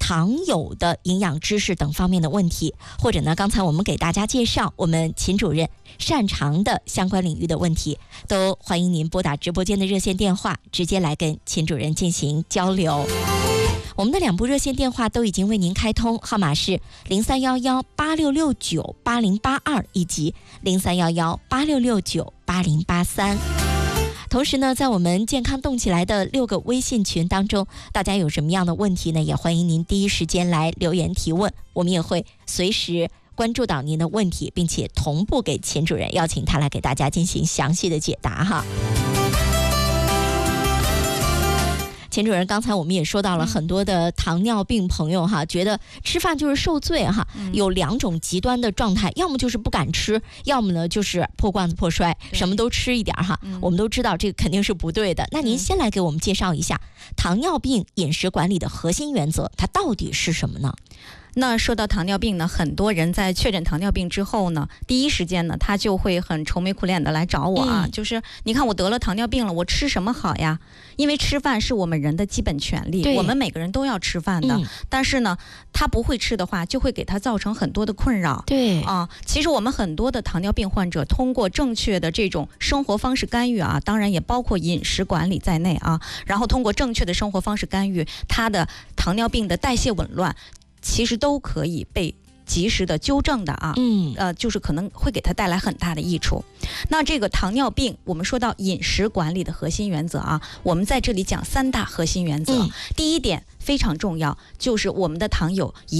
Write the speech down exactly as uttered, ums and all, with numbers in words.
糖友的营养知识等方面的问题，或者呢，刚才我们给大家介绍我们秦主任擅长的相关领域的问题，都欢迎您拨打直播间的热线电话，直接来跟秦主任进行交流。我们的两部热线电话都已经为您开通，号码是零三幺幺八六六九八零八二以及零三幺幺八六六九八零八三。同时呢，在我们健康动起来的六个微信群当中，大家有什么样的问题呢？也欢迎您第一时间来留言提问，我们也会随时关注到您的问题，并且同步给秦主任，邀请他来给大家进行详细的解答哈。秦主任，刚才我们也说到了很多的糖尿病朋友哈，觉得吃饭就是受罪哈，有两种极端的状态，要么就是不敢吃，要么呢就是破罐子破摔，什么都吃一点哈。我们都知道这个肯定是不对的。那您先来给我们介绍一下糖尿病饮食管理的核心原则，它到底是什么呢？ 那说到糖尿病呢，很多人在确诊糖尿病之后呢，第一时间呢，他就会很愁眉苦脸的来找我啊，嗯、就是你看我得了糖尿病了，我吃什么好呀？因为吃饭是我们人的基本权利，我们每个人都要吃饭的，嗯、但是呢，他不会吃的话，就会给他造成很多的困扰。 对啊，其实我们很多的糖尿病患者通过正确的这种生活方式干预啊，当然也包括饮食管理在内啊，然后通过正确的生活方式干预，他的糖尿病的代谢紊乱。其实都可以被及时的纠正的啊，嗯，呃，就是可能会给它带来很大的益处。那这个糖尿病，我们说到饮食管理的核心原则啊，我们在这里讲三大核心原则。嗯、第一点非常重要，就是我们的糖友一